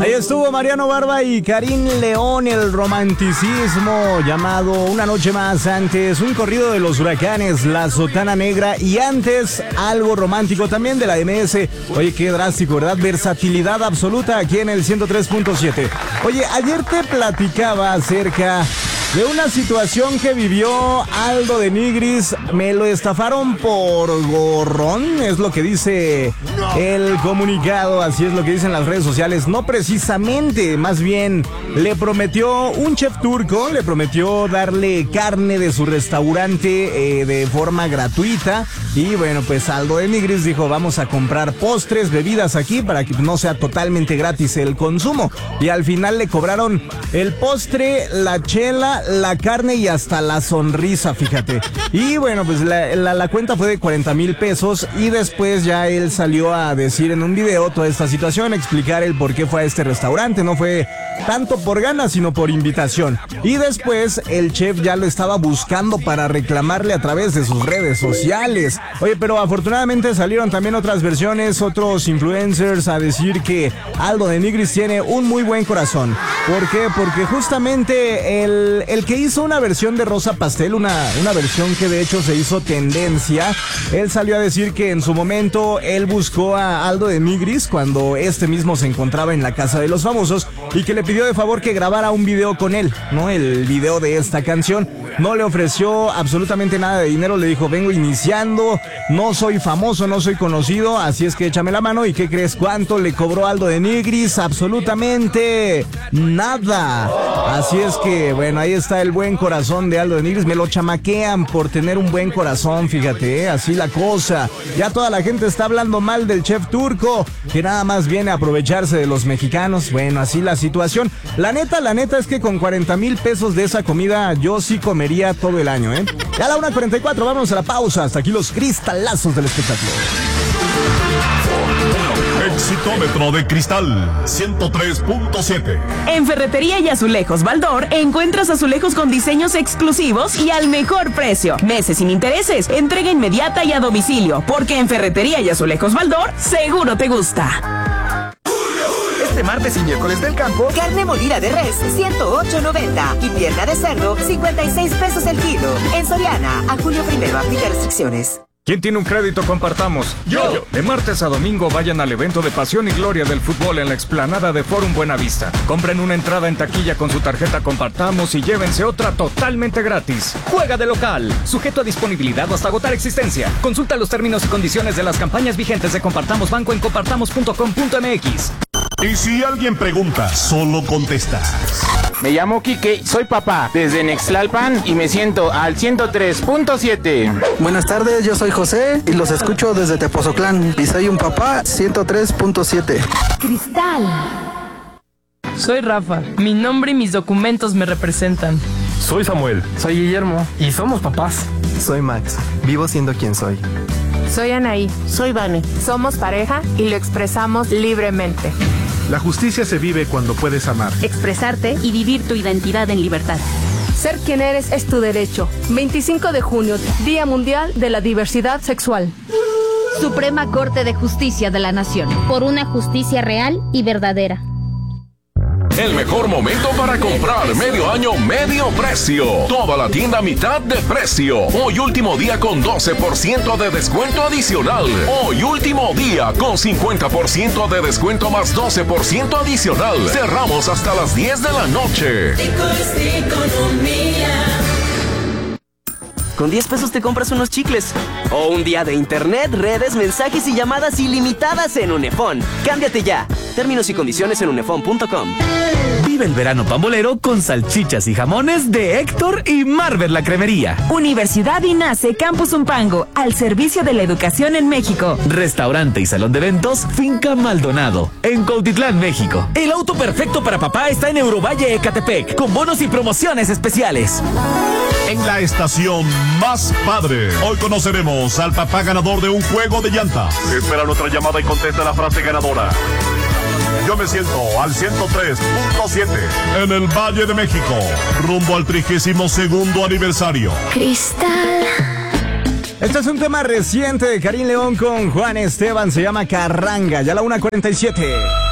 Ahí estuvo Mariano Barba y Karim León, el romanticismo llamado Una Noche Más. Antes, un corrido de los Huracanes, La Sotana Negra, y antes, algo romántico también de la MS. Oye, qué drástico, ¿verdad? Versatilidad absoluta aquí en el 103.7. Oye, ayer te platicaba acerca de una situación que vivió Aldo de Nigris. Me lo estafaron por gorrón, es lo que dice el comunicado, así es lo que dicen las redes sociales. No precisamente, más bien le prometió un chef turco, le prometió darle carne de su restaurante de forma gratuita. Y bueno, pues Aldo de Nigris dijo, vamos a comprar postres, bebidas aquí para que no sea totalmente gratis el consumo. Y al final le cobraron el postre, la chela, la carne y hasta la sonrisa, fíjate. Y bueno, pues la cuenta fue de 40,000 pesos y después ya él salió a decir en un video toda esta situación, explicar el por qué fue a este restaurante. No fue tanto por ganas, sino por invitación. Y después el chef ya lo estaba buscando para reclamarle a través de sus redes sociales. Oye, pero afortunadamente salieron también otras versiones, otros influencers a decir que Aldo de Nigris tiene un muy buen corazón. ¿Por qué? Porque justamente el que hizo una versión de Rosa Pastel, una versión que de hecho se hizo tendencia, él salió a decir que en su momento él buscó a Aldo de Nigris cuando este mismo se encontraba en la Casa de los Famosos y que le pidió de favor que grabara un video con él, ¿no? El video de esta canción. No le ofreció absolutamente nada de dinero, le dijo, vengo iniciando, no soy famoso, no soy conocido, así es que échame la mano. ¿Y qué crees? ¿Cuánto le cobró Aldo de Nigris? Absolutamente nada. Así es que, bueno, ahí está el buen corazón de Aldo de Nigris. Me lo chamaquean por tener un buen corazón, fíjate, así la cosa. Ya toda la gente está hablando mal del chef turco, que nada más viene a aprovecharse de los mexicanos. Bueno, así la situación. La neta es que con 40,000 pesos de esa comida yo sí comería todo el año, ¿eh? Ya a la 1:44, vámonos a la pausa. Hasta aquí los cristalazos del espectáculo. Exitómetro de Cristal 103.7. En Ferretería y Azulejos Baldor encuentras azulejos con diseños exclusivos y al mejor precio. Meses sin intereses, entrega inmediata y a domicilio, porque en Ferretería y Azulejos Baldor seguro te gusta. Este martes y miércoles del campo, carne molida de res, 108.90 y pierna de cerdo, 56 pesos el kilo. En Soriana, a julio 1, aplica restricciones. ¿Quién tiene un crédito? Compartamos. Yo. De martes a domingo vayan al evento de pasión y gloria del fútbol en la explanada de Forum Buenavista. Compren una entrada en taquilla con su tarjeta Compartamos y llévense otra totalmente gratis. Juega de local, sujeto a disponibilidad o hasta agotar existencia. Consulta los términos y condiciones de las campañas vigentes de Compartamos Banco en compartamos.com.mx. Y si alguien pregunta, solo contesta. Me llamo Quique, soy papá desde Nextlalpan y me siento al 103.7. Buenas tardes, yo soy José y los escucho desde Tepoztlán y soy un papá 103.7. Cristal. Soy Rafa, mi nombre y mis documentos me representan. Soy Samuel. Soy Guillermo y somos papás. Soy Max, vivo siendo quien soy. Soy Anaí. Soy Vane. Somos pareja y lo expresamos libremente. La justicia se vive cuando puedes amar, expresarte y vivir tu identidad en libertad. Ser quien eres es tu derecho. 25 de junio, Día Mundial de la Diversidad Sexual. Suprema Corte de Justicia de la Nación. Por una justicia real y verdadera. El mejor momento para comprar medio año, medio precio. Toda la tienda a mitad de precio. Hoy último día con 12% de descuento adicional. Hoy último día con 50% de descuento más 12% adicional. Cerramos hasta las 10 de la noche. Con 10 pesos te compras unos chicles. O un día de internet, redes, mensajes y llamadas ilimitadas en Unefón. Cámbiate ya. Términos y condiciones en unefón.com. Vive el verano pambolero con salchichas y jamones de Héctor y Marvel la Cremería. Universidad INACE Campus Umpango, al servicio de la educación en México. Restaurante y salón de eventos Finca Maldonado, en Cuautitlán, México. El auto perfecto para papá está en Eurovalle Ecatepec, con bonos y promociones especiales. En la estación más padre, hoy conoceremos al papá ganador de un juego de llantas. Espera nuestra llamada y contesta la frase ganadora. Yo me siento al 103.7 en el Valle de México, rumbo al 32º aniversario. Cristal. Este es un tema reciente de Karim León con Juan Esteban, se llama Carranga, ya a la 1:47.